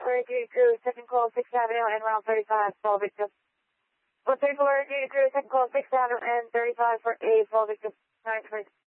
488 crew, second call 6th Avenue and route 35, fall victim. 13488 crew, second call 6th Avenue and 35 for a fall victim. 9